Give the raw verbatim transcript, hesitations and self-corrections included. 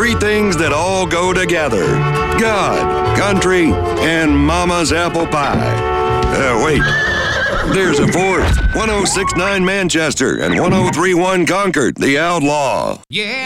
three things that all go together. God, country, and Mama's apple pie. Uh, wait. There's a fourth. one oh six point nine Manchester and one oh three point one Concord, the Outlaw. Yeah.